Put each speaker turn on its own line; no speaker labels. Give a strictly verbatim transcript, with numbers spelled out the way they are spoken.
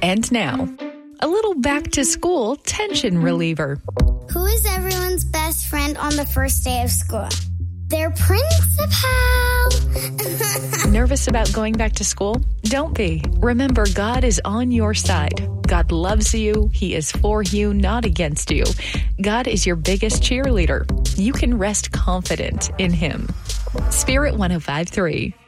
And now, a little back-to-school tension reliever.
Who is everyone's best friend on the first day of school? Their principal.
Nervous about going back to school? Don't be. Remember, God is on your side. God loves you. He is for you, not against you. God is your biggest cheerleader. You can rest confident in Him. Spirit one oh five point three.